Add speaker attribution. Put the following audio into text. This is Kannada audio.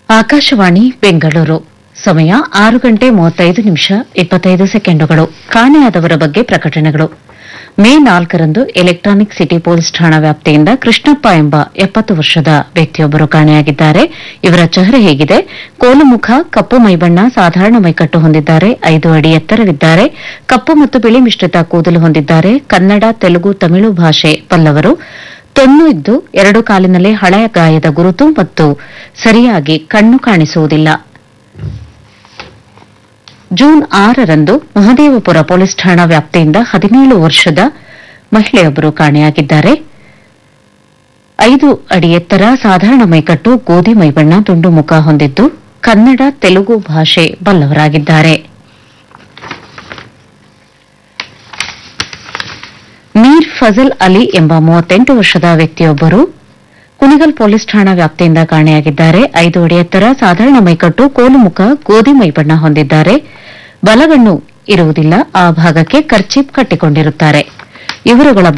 Speaker 1: ಆಕಾಶವಾಣಿ ಬೆಂಗಳೂರು ಸಮಯ 6:35 ಕಾಣೆಯಾದವರ ಬಗ್ಗೆ ಪ್ರಕಟಣೆಗಳು. ಮೇ 4ರಂದು ಎಲೆಕ್ಟ್ರಾನಿಕ್ ಸಿಟಿ ಪೊಲೀಸ್ ಠಾಣಾ ವ್ಯಾಪ್ತಿಯಿಂದ ಕೃಷ್ಣಪ್ಪ ಎಂಬ 70 ವರ್ಷದ ವ್ಯಕ್ತಿಯೊಬ್ಬರು ಕಾಣೆಯಾಗಿದ್ದಾರೆ. ಇವರ ಚೆಹರೆ ಹೇಗಿದೆ: ಕೋಲುಮುಖ, ಕಪ್ಪು ಮೈಬಣ್ಣ, ಸಾಧಾರಣ ಮೈಕಟ್ಟು ಹೊಂದಿದ್ದಾರೆ, 5 ಅಡಿ ಎತ್ತರವಿದ್ದಾರೆ, ಕಪ್ಪು ಮತ್ತು ಬಿಳಿ ಮಿಶ್ರಿತ ಕೂದಲು ಹೊಂದಿದ್ದಾರೆ, ಕನ್ನಡ, ತೆಲುಗು, ತಮಿಳು ಭಾಷೆ ಬಲ್ಲವರು, ತೊನ್ನು ಇದ್ದು 2 ಕಾಲಿನಲ್ಲಿ ಹಳೆಯ ಗಾಯದ ಗುರುತು ಮತ್ತು ಸರಿಯಾಗಿ ಕಣ್ಣು ಕಾಣಿಸುವುದಿಲ್ಲ. ಜೂನ್ 6ರಂದು ಮಹದೇವಪುರ ಪೊಲೀಸ್ ಠಾಣಾ ವ್ಯಾಪ್ತಿಯಿಂದ 17 ವರ್ಷದ ಮಹಿಳೆಯೊಬ್ಬರು ಕಾಣೆಯಾಗಿದ್ದಾರೆ. 5 ಅಡಿ ಎತ್ತರ, ಸಾಧಾರಣ ಮೈಕಟ್ಟು, ಗೋಧಿ ಮೈಬಣ್ಣ, ದುಂಡು ಮುಖ ಹೊಂದಿದ್ದು ಕನ್ನಡ, ತೆಲುಗು ಭಾಷೆ ಬಲ್ಲವರಾಗಿದ್ದಾರೆ. ಮೀರ್ ಫಜಲ್ ಅಲಿ ಎಂಬ 38 ವರ್ಷದ ವ್ಯಕ್ತಿಯೊಬ್ಬರು ಕುಣಿಗಲ್ ಪೊಲೀಸ್ ಠಾಣಾ ವ್ಯಾಪ್ತಿಯಿಂದ ಕಾಣೆಯಾಗಿದ್ದಾರೆ. 5 ಅಡಿ ಎತ್ತರ, ಸಾಧಾರಣ ಮೈಕಟ್ಟು, ಕೋಲುಮುಖ, ಗೋಧಿ ಮೈಬಣ್ಣ ಹೊಂದಿದ್ದಾರೆ. ಬಲಗಣ್ಣು ಇರುವುದಿಲ್ಲ, ಆ ಭಾಗಕ್ಕೆ ಕರ್ಚೀಪ್ ಕಟ್ಟಿಕೊಂಡಿರುತ್ತಾರೆ. ಇವರುಗಳ